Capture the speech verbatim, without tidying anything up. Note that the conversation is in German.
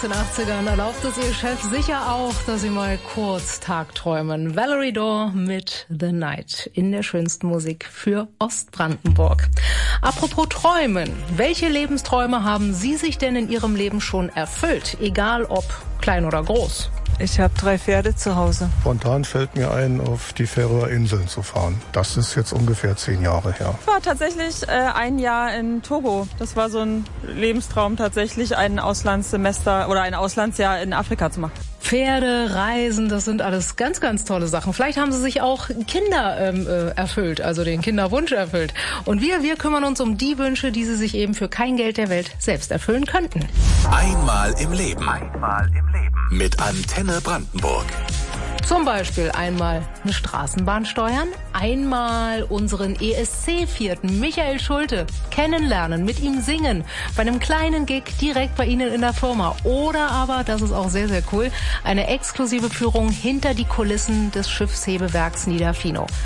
In den achtzigern erlaubt es ihr Chef sicher auch, dass sie mal kurz tagträumen. Valerie Daw mit The Night in der schönsten Musik für Ostbrandenburg. Apropos Träumen. Welche Lebensträume haben Sie sich denn in Ihrem Leben schon erfüllt? Egal ob klein oder groß. Ich habe drei Pferde zu Hause. Spontan fällt mir ein, auf die Färöer Inseln zu fahren. Das ist jetzt ungefähr zehn Jahre her. Ich war tatsächlich äh, ein Jahr in Togo. Das war so ein Lebenstraum, tatsächlich ein Auslandssemester oder ein Auslandsjahr in Afrika zu machen. Pferde, Reisen, das sind alles ganz, ganz tolle Sachen. Vielleicht haben Sie sich auch Kinder ähm, äh, erfüllt, also den Kinderwunsch erfüllt. Und wir, wir kümmern uns um die Wünsche, die Sie sich eben für kein Geld der Welt selbst erfüllen könnten. Einmal im Leben. Einmal im Leben. Mit Antenne Brandenburg. Zum Beispiel einmal eine Straßenbahn steuern, einmal unseren E S C-Vierten Michael Schulte kennenlernen, mit ihm singen, bei einem kleinen Gig direkt bei Ihnen in der Firma. Oder aber, das ist auch sehr, sehr cool, eine exklusive Führung hinter die Kulissen des Schiffshebewerks Niederfino.